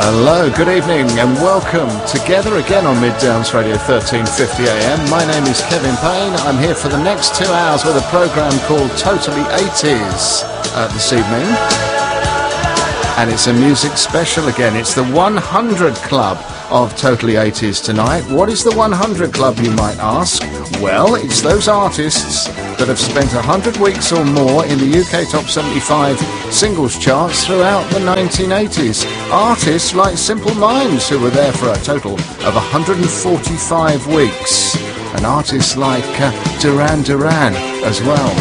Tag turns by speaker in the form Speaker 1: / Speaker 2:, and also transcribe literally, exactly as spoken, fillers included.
Speaker 1: Hello, good evening and welcome together again on Mid Downs Radio thirteen fifty A M. My name is Kevin Payne. I'm here for the next two hours with a programme called Totally eighties uh, this evening. And it's a music special again. It's the one hundred Club of Totally eighties tonight. What is the one hundred Club, you might ask? Well, it's those artists that have spent one hundred weeks or more in the U K Top seventy-five singles charts throughout the nineteen eighties. Artists like Simple Minds, who were there for a total of one hundred forty-five weeks. And artists like uh, Duran Duran as well.